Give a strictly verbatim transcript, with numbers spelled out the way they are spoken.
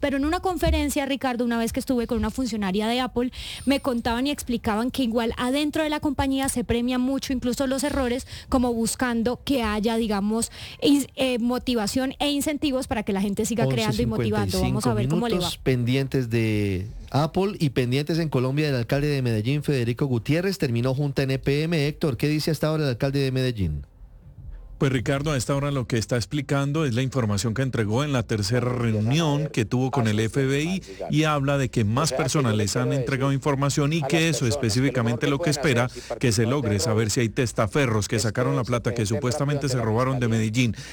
Pero en una conferencia, Ricardo, una vez que estuve con una funcionaria de Apple, me contaban y explicaban que igual adentro de la compañía se premia mucho incluso los errores, como buscando que haya, digamos, in, eh, motivación e incentivos para que la gente siga creando y motivando. Vamos a ver cómo le va. Pendientes de Apple y pendientes en Colombia del alcalde de Medellín, Federico Gutiérrez. Terminó junta en E P M. Héctor, ¿qué dice hasta ahora el alcalde de Medellín? Pues Ricardo, a esta hora lo que está explicando es la información que entregó en la tercera reunión que tuvo con el F B I y habla de que más personas les han entregado información y que eso específicamente lo que espera que se logre saber si hay testaferros que sacaron la plata que supuestamente se robaron de Medellín.